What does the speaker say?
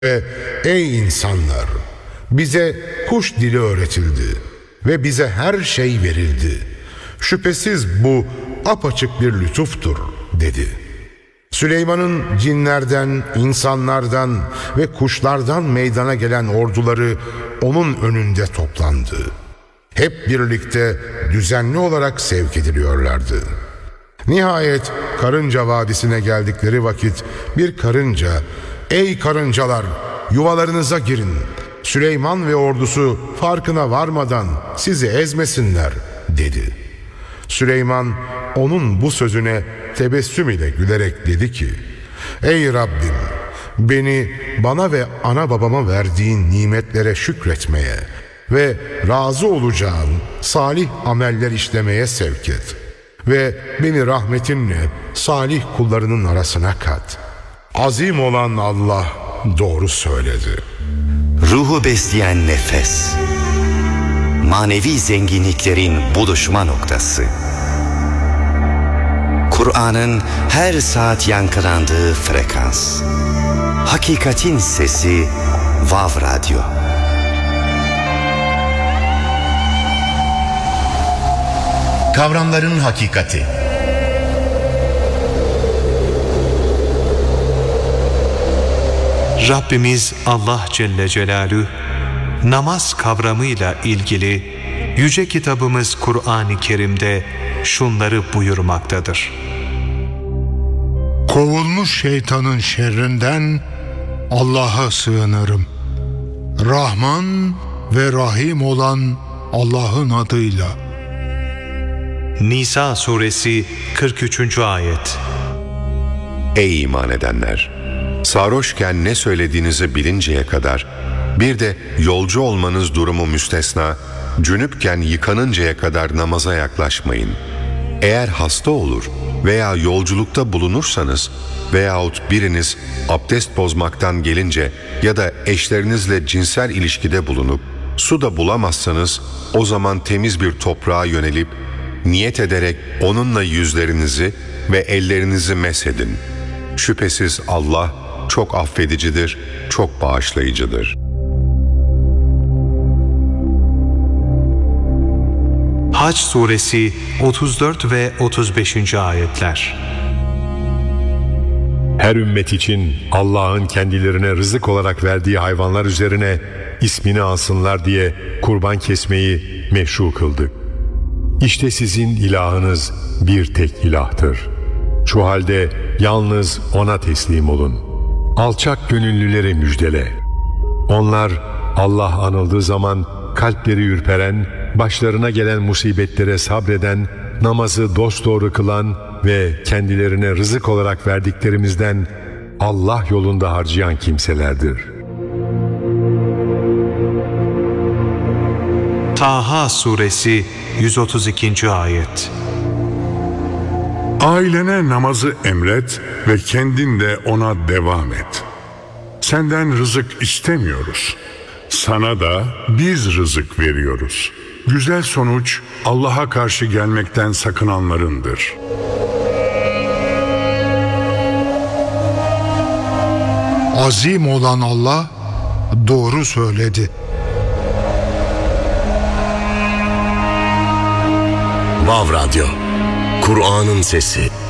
Ey insanlar! Bize kuş dili öğretildi ve bize her şey verildi. Şüphesiz bu apaçık bir lütuftur dedi. Süleyman'ın cinlerden, insanlardan ve kuşlardan meydana gelen orduları onun önünde toplandı. Hep birlikte düzenli olarak sevk ediliyorlardı. Nihayet Karınca Vadisi'ne geldikleri vakit bir karınca, "Ey karıncalar, yuvalarınıza girin. Süleyman ve ordusu farkına varmadan sizi ezmesinler," dedi. Süleyman onun bu sözüne tebessüm ile gülerek dedi ki, "Ey Rabbim, beni bana ve ana babama verdiğin nimetlere şükretmeye ve razı olacağın salih ameller işlemeye sevk et ve beni rahmetinle salih kullarının arasına kat. Azim olan Allah doğru söyledi." Ruhu besleyen nefes, manevi zenginliklerin buluşma noktası. Kur'an'ın her saat yankılandığı frekans. Hakikatin sesi Vav Radyo. Kavramların hakikati. Rabbimiz Allah Celle Celaluhu namaz kavramıyla ilgili yüce kitabımız Kur'an-ı Kerim'de şunları buyurmaktadır. Kovulmuş şeytanın şerrinden Allah'a sığınırım. Rahman ve Rahim olan Allah'ın adıyla. Nisa suresi 43. ayet. Ey iman edenler! Sarhoşken ne söylediğinizi bilinceye kadar, bir de yolcu olmanız durumu müstesna, cünüpken yıkanıncaya kadar namaza yaklaşmayın. Eğer hasta olur veya yolculukta bulunursanız veyahut biriniz abdest bozmaktan gelince ya da eşlerinizle cinsel ilişkide bulunup su da bulamazsanız, o zaman temiz bir toprağa yönelip niyet ederek onunla yüzlerinizi ve ellerinizi meshedin. Şüphesiz Allah çok affedicidir, çok bağışlayıcıdır. Hac suresi 34 ve 35. ayetler. Her ümmet için Allah'ın kendilerine rızık olarak verdiği hayvanlar üzerine ismini alsınlar diye kurban kesmeyi meşru kıldık. İşte sizin ilahınız bir tek ilahtır. Şu halde yalnız O'na teslim olun. Alçak gönüllülere müjdele. Onlar Allah anıldığı zaman kalpleri ürperen, başlarına gelen musibetlere sabreden, namazı dosdoğru kılan ve kendilerine rızık olarak verdiklerimizden Allah yolunda harcayan kimselerdir. Taha suresi 132. ayet. Ailene namazı emret ve kendin de ona devam et. Senden rızık istemiyoruz. Sana da biz rızık veriyoruz. Güzel sonuç Allah'a karşı gelmekten sakınanlarındır. Azim olan Allah doğru söyledi. Vav Radyo. Kur'an'ın sesi.